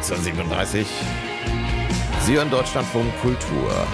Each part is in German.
6:37 Uhr. Sie hören Deutschlandfunk Kultur.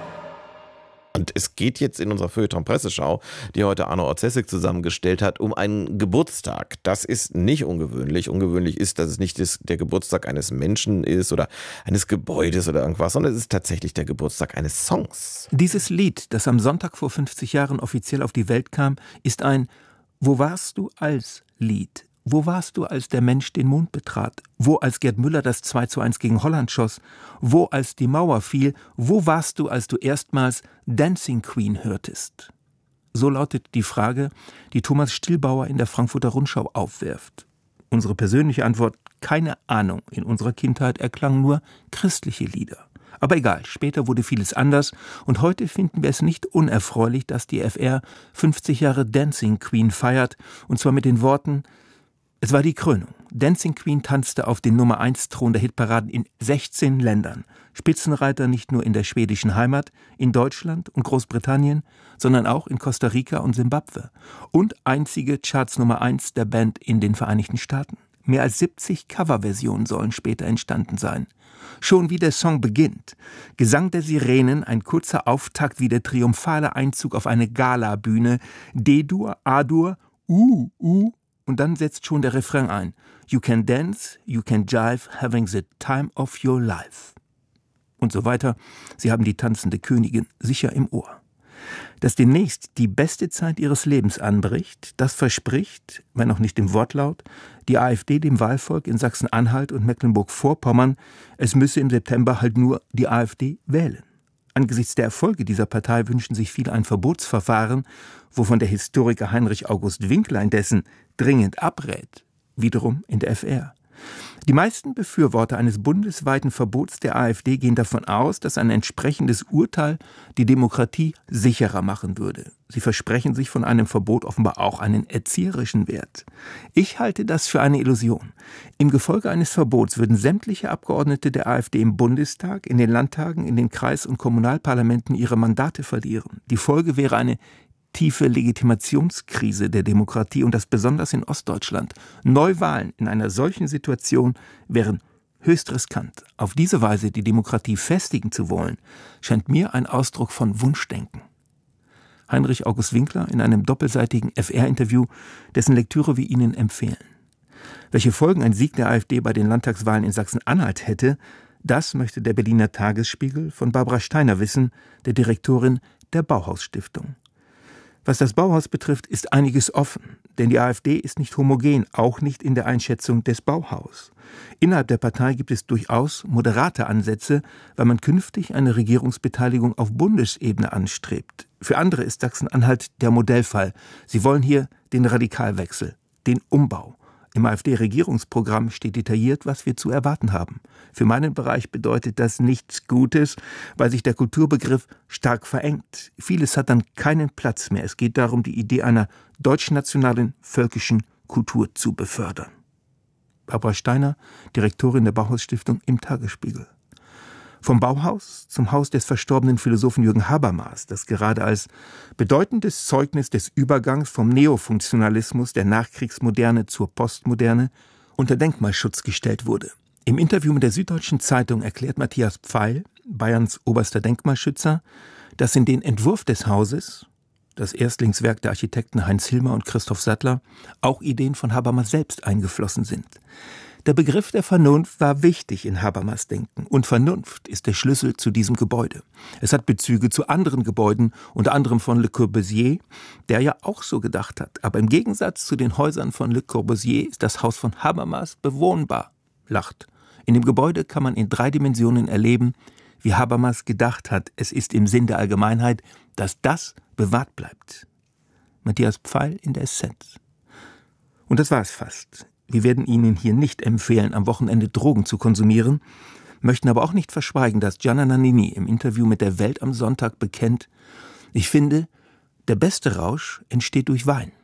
Und es geht jetzt in unserer Feuilleton-Presseschau, die heute Arno Orzesek zusammengestellt hat, um einen Geburtstag. Das ist nicht ungewöhnlich. Ungewöhnlich ist, dass es nicht der Geburtstag eines Menschen ist oder eines Gebäudes oder irgendwas, sondern es ist tatsächlich der Geburtstag eines Songs. Dieses Lied, das am Sonntag vor 50 Jahren offiziell auf die Welt kam, ist ein »Wo warst du als« Lied. Wo warst du, als der Mensch den Mond betrat? Wo, als Gerd Müller das 2:1 gegen Holland schoss? Wo, als die Mauer fiel? Wo warst du, als du erstmals Dancing Queen hörtest? So lautet die Frage, die Thomas Stillbauer in der Frankfurter Rundschau aufwirft. Unsere persönliche Antwort: keine Ahnung. In unserer Kindheit erklangen nur christliche Lieder. Aber egal, später wurde vieles anders und heute finden wir es nicht unerfreulich, dass die FR 50 Jahre Dancing Queen feiert, und zwar mit den Worten: Es war die Krönung. Dancing Queen tanzte auf den Nummer-1-Thron der Hitparaden in 16 Ländern. Spitzenreiter nicht nur in der schwedischen Heimat, in Deutschland und Großbritannien, sondern auch in Costa Rica und Simbabwe. Und einzige Charts Nummer 1 der Band in den Vereinigten Staaten. Mehr als 70 Coverversionen sollen später entstanden sein. Schon wie der Song beginnt. Gesang der Sirenen, ein kurzer Auftakt wie der triumphale Einzug auf eine Galabühne. D-Dur, A-Dur, und dann setzt schon der Refrain ein. You can dance, you can jive, having the time of your life. Und so weiter. Sie haben die tanzende Königin sicher im Ohr. Dass demnächst die beste Zeit ihres Lebens anbricht, das verspricht, wenn auch nicht im Wortlaut, die AfD dem Wahlvolk in Sachsen-Anhalt und Mecklenburg-Vorpommern, es müsse im September halt nur die AfD wählen. Angesichts der Erfolge dieser Partei wünschen sich viele ein Verbotsverfahren, wovon der Historiker Heinrich August Winkler indessen dringend abrät, wiederum in der FR. Die meisten Befürworter eines bundesweiten Verbots der AfD gehen davon aus, dass ein entsprechendes Urteil die Demokratie sicherer machen würde. Sie versprechen sich von einem Verbot offenbar auch einen erzieherischen Wert. Ich halte das für eine Illusion. Im Gefolge eines Verbots würden sämtliche Abgeordnete der AfD im Bundestag, in den Landtagen, in den Kreis- und Kommunalparlamenten ihre Mandate verlieren. Die Folge wäre eine tiefe Legitimationskrise der Demokratie, und das besonders in Ostdeutschland. Neuwahlen in einer solchen Situation wären höchst riskant. Auf diese Weise die Demokratie festigen zu wollen, scheint mir ein Ausdruck von Wunschdenken. Heinrich August Winkler in einem doppelseitigen FR-Interview, dessen Lektüre wir Ihnen empfehlen. Welche Folgen ein Sieg der AfD bei den Landtagswahlen in Sachsen-Anhalt hätte, das möchte der Berliner Tagesspiegel von Barbara Steiner wissen, der Direktorin der Bauhaus-Stiftung. Was das Bauhaus betrifft, ist einiges offen, denn die AfD ist nicht homogen, auch nicht in der Einschätzung des Bauhaus. Innerhalb der Partei gibt es durchaus moderate Ansätze, weil man künftig eine Regierungsbeteiligung auf Bundesebene anstrebt. Für andere ist Sachsen-Anhalt der Modellfall. Sie wollen hier den Radikalwechsel, den Umbau. Im AfD-Regierungsprogramm steht detailliert, was wir zu erwarten haben. Für meinen Bereich bedeutet das nichts Gutes, weil sich der Kulturbegriff stark verengt. Vieles hat dann keinen Platz mehr. Es geht darum, die Idee einer deutschnationalen, völkischen Kultur zu befördern. Barbara Steiner, Direktorin der Bauhaus-Stiftung im Tagesspiegel. Vom Bauhaus zum Haus des verstorbenen Philosophen Jürgen Habermas, das gerade als bedeutendes Zeugnis des Übergangs vom Neofunktionalismus der Nachkriegsmoderne zur Postmoderne unter Denkmalschutz gestellt wurde. Im Interview mit der Süddeutschen Zeitung erklärt Matthias Pfeil, Bayerns oberster Denkmalschützer, dass in den Entwurf des Hauses, das Erstlingswerk der Architekten Heinz Hilmer und Christoph Sattler, auch Ideen von Habermas selbst eingeflossen sind. Der Begriff der Vernunft war wichtig in Habermas Denken, und Vernunft ist der Schlüssel zu diesem Gebäude. Es hat Bezüge zu anderen Gebäuden, unter anderem von Le Corbusier, der ja auch so gedacht hat. Aber im Gegensatz zu den Häusern von Le Corbusier ist das Haus von Habermas bewohnbar, lacht. In dem Gebäude kann man in 3 Dimensionen erleben, wie Habermas gedacht hat. Es ist im Sinn der Allgemeinheit, dass das bewahrt bleibt. Matthias Pfeil in der Essenz. Und das war es fast. Wir werden Ihnen hier nicht empfehlen, am Wochenende Drogen zu konsumieren, möchten aber auch nicht verschweigen, dass Gianna Nannini im Interview mit der Welt am Sonntag bekennt: Ich finde, der beste Rausch entsteht durch Wein.